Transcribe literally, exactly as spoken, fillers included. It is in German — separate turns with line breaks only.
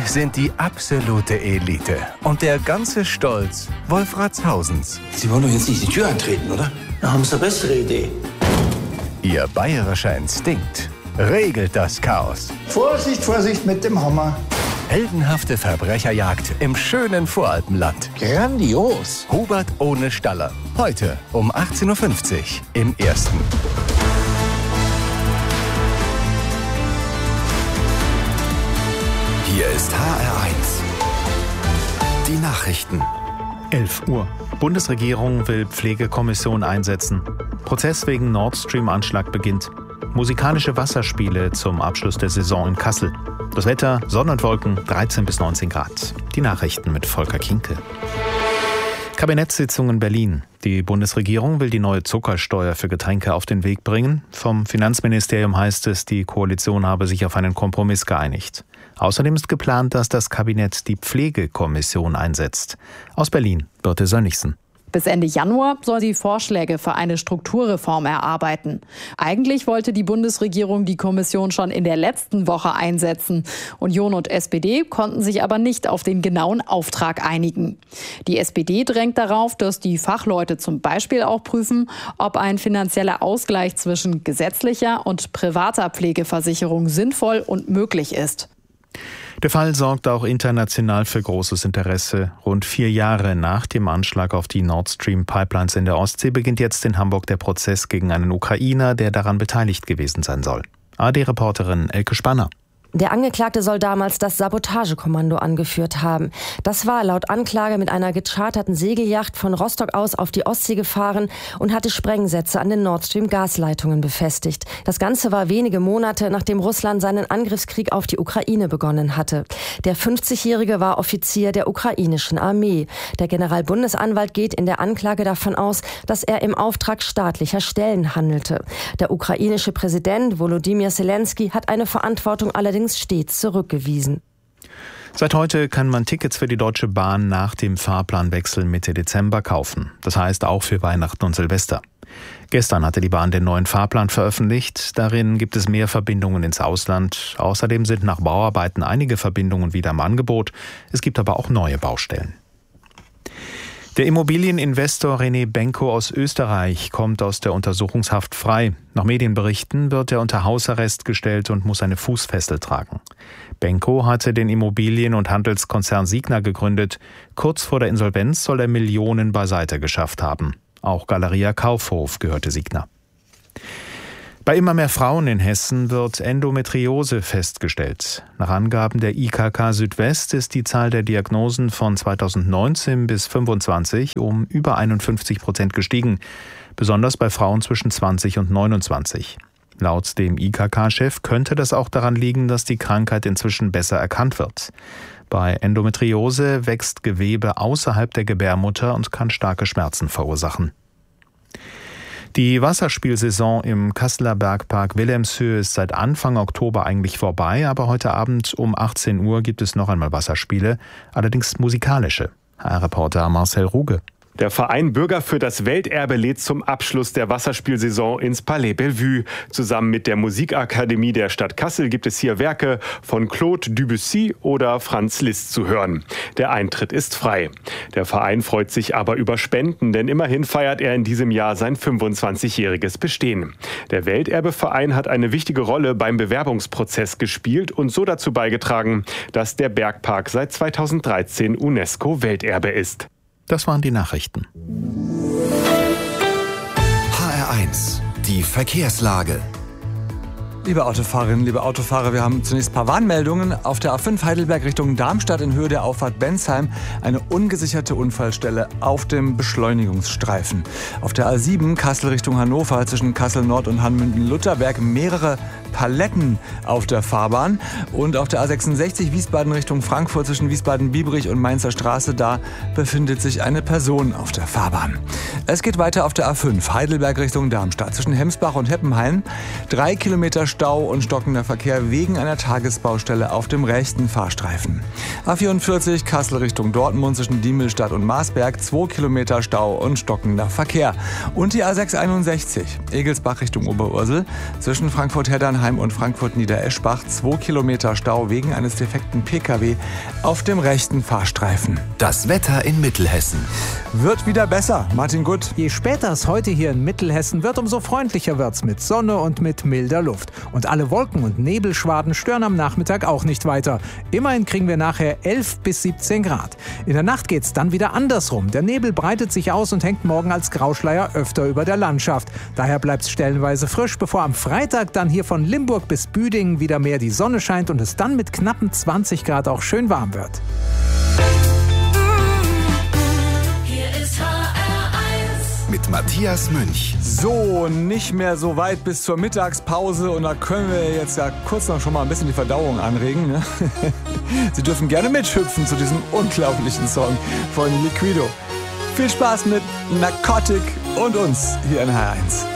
sind die absolute Elite. Und der ganze Stolz Wolfratshausens.
Sie wollen doch jetzt nicht die Tür eintreten, oder? Da haben Sie eine bessere Idee.
Ihr bayerischer Instinkt regelt das Chaos.
Vorsicht, Vorsicht mit dem Hammer.
Heldenhafte Verbrecherjagd im schönen Voralpenland.
Grandios.
Hubert ohne Staller. Heute um achtzehn Uhr fünfzig im Ersten.
Hier ist H R eins. Die Nachrichten.
elf Uhr. Bundesregierung will Pflegekommission einsetzen. Prozess wegen Nord Stream-Anschlag beginnt. Musikalische Wasserspiele zum Abschluss der Saison in Kassel. Das Wetter, Sonne und Wolken, dreizehn bis neunzehn Grad. Die Nachrichten mit Volker Kinke. Kabinettssitzung in Berlin. Die Bundesregierung will die neue Zuckersteuer für Getränke auf den Weg bringen. Vom Finanzministerium heißt es, die Koalition habe sich auf einen Kompromiss geeinigt. Außerdem ist geplant, dass das Kabinett die Pflegekommission einsetzt. Aus Berlin, Birte Sönnigsen.
Bis Ende Januar soll sie Vorschläge für eine Strukturreform erarbeiten. Eigentlich wollte die Bundesregierung die Kommission schon in der letzten Woche einsetzen. Union und S P D konnten sich aber nicht auf den genauen Auftrag einigen. Die S P D drängt darauf, dass die Fachleute zum Beispiel auch prüfen, ob ein finanzieller Ausgleich zwischen gesetzlicher und privater Pflegeversicherung sinnvoll und möglich ist.
Der Fall sorgt auch international für großes Interesse. Rund vier Jahre nach dem Anschlag auf die Nord Stream Pipelines in der Ostsee beginnt jetzt in Hamburg der Prozess gegen einen Ukrainer, der daran beteiligt gewesen sein soll. A R D-Reporterin Elke Spanner.
Der Angeklagte soll damals das Sabotagekommando angeführt haben. Das war laut Anklage mit einer gecharterten Segelyacht von Rostock aus auf die Ostsee gefahren und hatte Sprengsätze an den Nord Stream Gasleitungen befestigt. Das Ganze war wenige Monate, nachdem Russland seinen Angriffskrieg auf die Ukraine begonnen hatte. Der fünfzigjährige war Offizier der ukrainischen Armee. Der Generalbundesanwalt geht in der Anklage davon aus, dass er im Auftrag staatlicher Stellen handelte. Der ukrainische Präsident Volodymyr Zelensky hat eine Verantwortung allerdings stets zurückgewiesen.
Seit heute kann man Tickets für die Deutsche Bahn nach dem Fahrplanwechsel Mitte Dezember kaufen. Das heißt auch für Weihnachten und Silvester. Gestern hatte die Bahn den neuen Fahrplan veröffentlicht. Darin gibt es mehr Verbindungen ins Ausland. Außerdem sind nach Bauarbeiten einige Verbindungen wieder im Angebot. Es gibt aber auch neue Baustellen. Der Immobilieninvestor René Benko aus Österreich kommt aus der Untersuchungshaft frei. Nach Medienberichten wird er unter Hausarrest gestellt und muss eine Fußfessel tragen. Benko hatte den Immobilien- und Handelskonzern Signa gegründet. Kurz vor der Insolvenz soll er Millionen beiseite geschafft haben. Auch Galeria Kaufhof gehörte Signa. Bei immer mehr Frauen in Hessen wird Endometriose festgestellt. Nach Angaben der I K K Südwest ist die Zahl der Diagnosen von zweitausendneunzehn bis fünfundzwanzig um über einundfünfzig Prozent gestiegen, besonders bei Frauen zwischen zwanzig und neunundzwanzig. Laut dem I K K-Chef könnte das auch daran liegen, dass die Krankheit inzwischen besser erkannt wird. Bei Endometriose wächst Gewebe außerhalb der Gebärmutter und kann starke Schmerzen verursachen. Die Wasserspielsaison im Kasseler Bergpark Wilhelmshöhe ist seit Anfang Oktober eigentlich vorbei, aber heute Abend um achtzehn Uhr gibt es noch einmal Wasserspiele, allerdings musikalische. H R-Reporter Marcel Ruge.
Der Verein Bürger für das Welterbe lädt zum Abschluss der Wasserspielsaison ins Palais Bellevue. Zusammen mit der Musikakademie der Stadt Kassel gibt es hier Werke von Claude Debussy oder Franz Liszt zu hören. Der Eintritt ist frei. Der Verein freut sich aber über Spenden, denn immerhin feiert er in diesem Jahr sein fünfundzwanzigjähriges Bestehen. Der Welterbeverein hat eine wichtige Rolle beim Bewerbungsprozess gespielt und so dazu beigetragen, dass der Bergpark seit zweitausenddreizehn UNESCO-Welterbe ist.
Das waren die Nachrichten.
H R eins, die Verkehrslage.
Liebe Autofahrerinnen, liebe Autofahrer, wir haben zunächst ein paar Warnmeldungen. Auf der A fünf Heidelberg Richtung Darmstadt in Höhe der Auffahrt Bensheim eine ungesicherte Unfallstelle auf dem Beschleunigungsstreifen. Auf der A sieben Kassel Richtung Hannover zwischen Kassel Nord und Hanmünden-Lutherberg mehrere Paletten auf der Fahrbahn. Und auf der A sechsundsechzig Wiesbaden Richtung Frankfurt zwischen Wiesbaden-Biebrich und Mainzer Straße, da befindet sich eine Person auf der Fahrbahn. Es geht weiter auf der A fünf Heidelberg Richtung Darmstadt zwischen Hemsbach und Heppenheim. Drei Kilometer Stau und stockender Verkehr wegen einer Tagesbaustelle auf dem rechten Fahrstreifen. A vierundvierzig Kassel Richtung Dortmund zwischen Diemelstadt und Marsberg, zwei Kilometer Stau und stockender Verkehr. Und die A sechshunderteinundsechzig Egelsbach Richtung Oberursel zwischen Frankfurt-Heddernheim und Frankfurt-Niedereschbach, zwei Kilometer Stau wegen eines defekten Pkw auf dem rechten Fahrstreifen.
Das Wetter in Mittelhessen.
Wird wieder besser, Martin Gutt.
Je später es heute hier in Mittelhessen wird, umso freundlicher wird's mit Sonne und mit milder Luft. Und alle Wolken und Nebelschwaden stören am Nachmittag auch nicht weiter. Immerhin kriegen wir nachher elf bis siebzehn Grad. In der Nacht geht's dann wieder andersrum. Der Nebel breitet sich aus und hängt morgen als Grauschleier öfter über der Landschaft. Daher bleibt's stellenweise frisch, bevor am Freitag dann hier von Limburg bis Büdingen wieder mehr die Sonne scheint und es dann mit knappen zwanzig Grad auch schön warm wird.
Mit Matthias Münch.
So, nicht mehr so weit bis zur Mittagspause und da können wir jetzt ja kurz noch schon mal ein bisschen die Verdauung anregen. Ne? Sie dürfen gerne mithüpfen zu diesem unglaublichen Song von Liquido. Viel Spaß mit Narcotic und uns hier in H eins.